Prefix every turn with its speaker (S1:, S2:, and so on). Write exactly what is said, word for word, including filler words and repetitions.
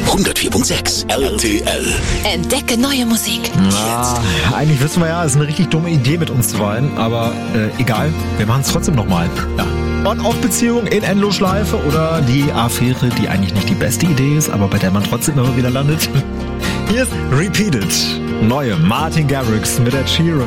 S1: hundertvier Komma sechs R T L.
S2: Entdecke neue Musik.
S3: Na, eigentlich wissen wir ja, es ist eine richtig dumme Idee, mit uns zu weinen, aber äh, egal, wir machen es trotzdem nochmal. Ja. On-Off-Beziehung in Endlosschleife oder die Affäre, die eigentlich nicht die beste Idee ist, aber bei der man trotzdem immer wieder landet. Hier ist Repeated. Neue Martin Garrix mit der Sheeran.